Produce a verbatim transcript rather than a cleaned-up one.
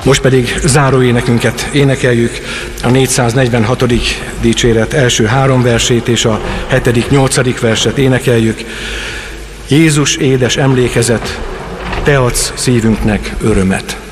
Most pedig záróénekünket énekeljük, a négyszáznegyvenhatodik dicséret első három versét és a hetedik, nyolcadik verset énekeljük. Jézus édes emlékezet, te adsz szívünknek örömet.